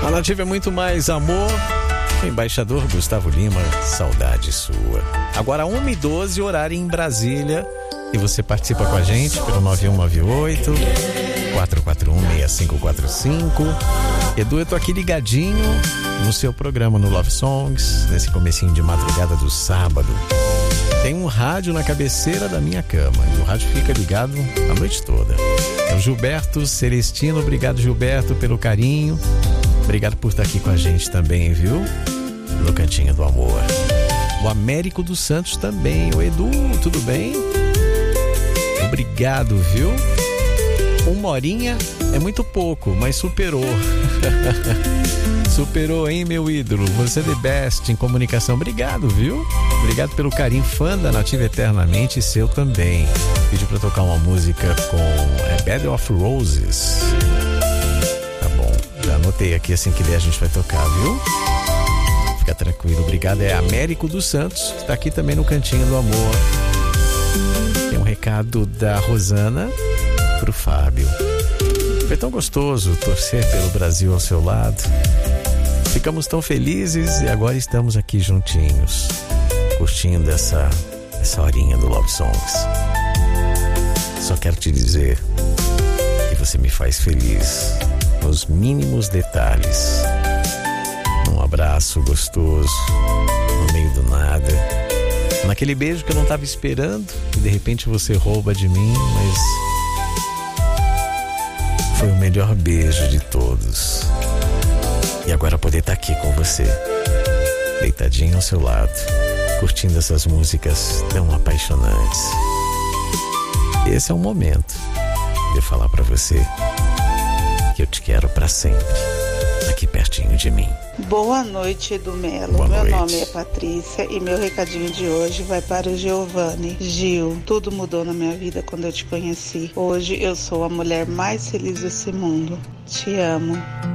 A Nativa é muito mais amor. Embaixador Gustavo Lima, saudade sua. Agora 1h12, horário em Brasília. E você participa com a gente pelo 9198-441-6545. Edu, eu tô aqui ligadinho no seu programa no Love Songs, nesse comecinho de madrugada do sábado. Tem um rádio na cabeceira da minha cama e o rádio fica ligado a noite toda. É o Gilberto Celestino. Obrigado, Gilberto, pelo carinho. Obrigado por estar aqui com a gente também, viu? No Cantinho do Amor. O Américo dos Santos também. O Edu, tudo bem? Obrigado, viu? 1 horinha é muito pouco, mas superou. Superou, hein, meu ídolo? Você é the best em comunicação. Obrigado, viu? Obrigado pelo carinho. Fã da Nativa eternamente e seu também. Pediu pra tocar uma música com Bed of Roses. Tá bom, já anotei aqui, assim que der a gente vai tocar, viu? Fica tranquilo, obrigado. É Américo dos Santos, que tá aqui também no Cantinho do Amor. Tem um recado da Rosana pro Fábio. Foi tão gostoso torcer pelo Brasil ao seu lado. Ficamos tão felizes e agora estamos aqui juntinhos, curtindo essa horinha do Love Songs. Só quero te dizer que você me faz feliz nos mínimos detalhes. Um abraço gostoso no meio do nada, naquele beijo que eu não estava esperando e de repente você rouba de mim, mas foi o melhor beijo de todos. E agora poder estar aqui com você, deitadinho ao seu lado, curtindo essas músicas tão apaixonantes. Esse é o momento de eu falar pra você que eu te quero pra sempre, aqui pertinho de mim. Boa noite, Edu Melo. Boa meu noite. nome é Patrícia e meu recadinho de hoje vai para o Giovanni. Gil, tudo mudou na minha vida quando eu te conheci. Hoje eu sou a mulher mais feliz desse mundo. Te amo.